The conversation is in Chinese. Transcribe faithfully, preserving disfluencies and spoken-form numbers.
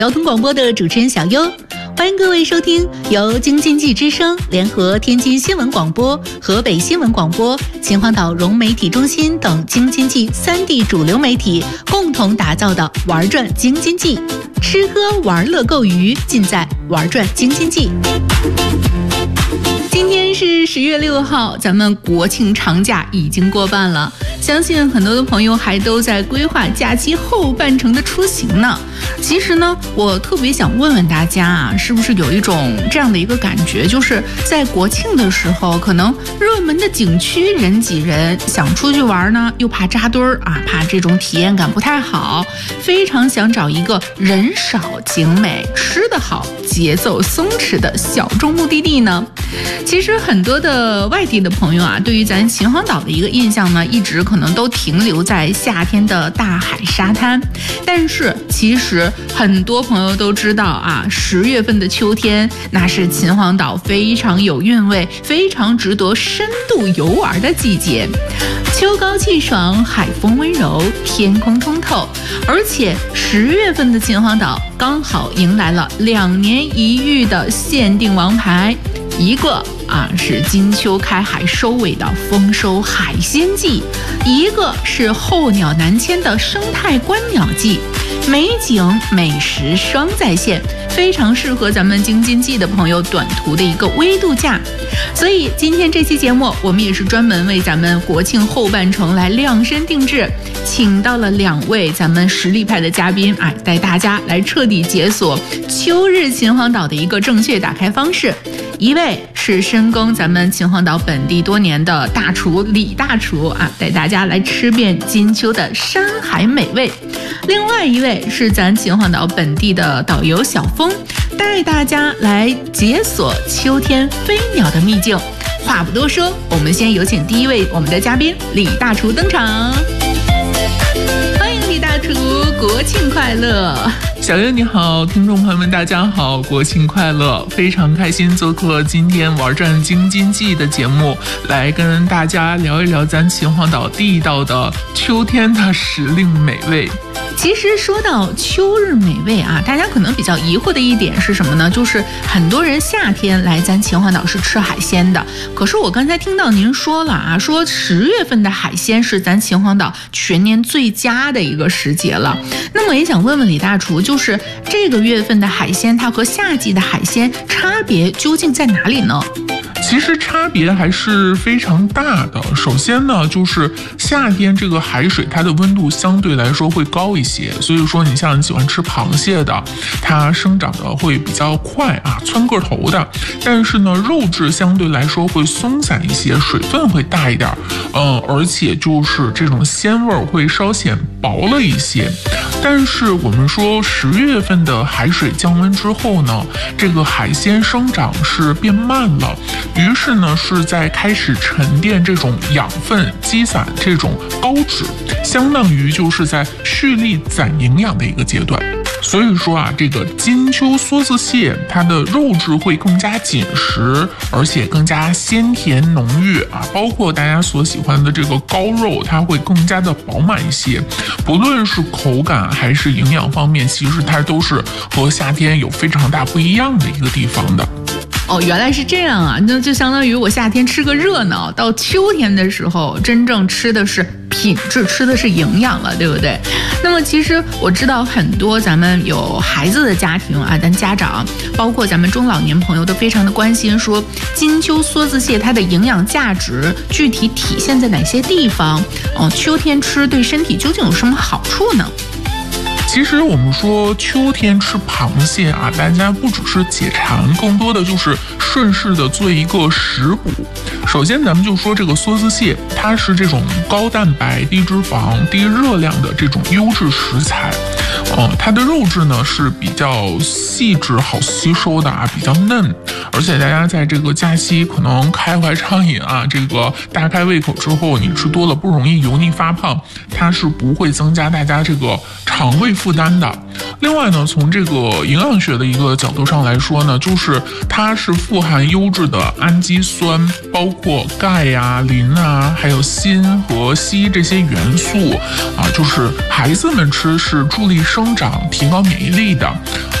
交通广播的主持人小优，欢迎各位收听由京津冀之声联合天津新闻广播、河北新闻广播、秦皇岛融媒体中心等京津冀三地主流媒体共同打造的玩转京津冀，吃喝玩乐购娱尽在玩转京津冀。今天是十月六号，咱们国庆长假已经过半了，相信很多的朋友还都在规划假期后半程的出行呢。其实呢，我特别想问问大家啊，是不是有一种这样的一个感觉，就是在国庆的时候，可能热门的景区人挤人，想出去玩呢，又怕扎堆儿啊，怕这种体验感不太好，非常想找一个人少景美、吃得好、节奏松弛的小众目的地呢。其实很多的外地的朋友啊，对于咱秦皇岛的一个印象呢，一直可能都停留在夏天的大海沙滩。但是其实很多朋友都知道啊，十月份的秋天，那是秦皇岛非常有韵味、非常值得深度游玩的季节。秋高气爽，海风温柔，天空通透，而且十月份的秦皇岛刚好迎来了两年一遇的限定王牌。一个啊是金秋开海收尾的丰收海鲜季，一个是候鸟南迁的生态观鸟季，美景美食双在线，非常适合咱们京津冀的朋友短途的一个微度假。所以今天这期节目，我们也是专门为咱们国庆后半程来量身定制，请到了两位咱们实力派的嘉宾，哎，带大家来彻底解锁秋日秦皇岛的一个正确打开方式。一位是深耕咱们秦皇岛本地多年的大厨李大厨啊，带大家来吃遍金秋的山海美味。另外一位是咱秦皇岛本地的导游小峰，带大家来解锁秋天飞鸟的秘境。话不多说，我们先有请第一位我们的嘉宾李大厨登场。欢迎李大厨，国庆快乐！ 小月你好，听众朋友们大家好，国庆快乐！非常开心做客今天玩转京津冀的节目，来跟大家聊一聊咱秦皇岛地道的秋天的时令美味。 其实说到秋日美味啊，大家可能比较疑惑的一点是什么呢？就是很多人夏天来咱秦皇岛是吃海鲜的，可是我刚才听到您说了啊，说十月份的海鲜是咱秦皇岛全年最佳的一个时节了。那么也想问问李大厨，就是这个月份的海鲜，它和夏季的海鲜差别究竟在哪里呢？ 其实差别还是非常大的。首先呢，就是夏天这个海水它的温度相对来说会高一些，所以说你像你喜欢吃螃蟹的，它生长的会比较快啊，窜个头的。但是呢，肉质相对来说会松散一些，水分会大一点，嗯，而且就是这种鲜味会稍显薄了一些。但是我们说十月份的海水降温之后呢，这个海鲜生长是变慢了。于是呢，是在开始沉淀这种养分，积攒这种膏脂，相当于就是在蓄力攒营养的一个阶段。所以说啊，这个金秋梭子蟹，它的肉质会更加紧实，而且更加鲜甜浓郁啊，包括大家所喜欢的这个膏肉，它会更加的饱满一些。不论是口感还是营养方面，其实它都是和夏天有非常大不一样的一个地方的。 哦，原来是这样啊！那就相当于我夏天吃个热闹，到秋天的时候，真正吃的是品质，吃的是营养了，对不对？那么其实我知道很多咱们有孩子的家庭啊，咱家长，包括咱们中老年朋友都非常的关心，说金秋梭子蟹它的营养价值具体体现在哪些地方？哦，秋天吃对身体究竟有什么好处呢？ 其实我们说秋天吃螃蟹啊，大家不只是解馋，更多的就是顺势的做一个食补。首先咱们就说这个梭子蟹，它是这种高蛋白、低脂肪、低热量的这种优质食材。呃，它的肉质呢是比较细致、好吸收的啊，比较嫩，而且大家在这个假期可能开怀畅饮啊，这个大开胃口之后，你吃多了不容易油腻发胖，它是不会增加大家这个肠胃负担的。另外呢，从这个营养学的一个角度上来说呢，就是它是富含优质的氨基酸，包括钙呀、磷啊，还有锌和硒这些元素啊，就是孩子们吃是助力生生长、提高免疫力的。